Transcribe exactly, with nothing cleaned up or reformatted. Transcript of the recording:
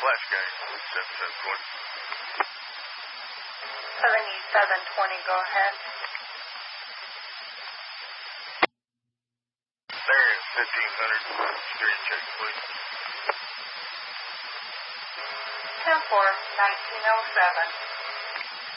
Flash gang, seven seven twenty. seventy-seven twenty, go ahead. There is fifteen hundred. Street check, please. ten four, nineteen oh seven.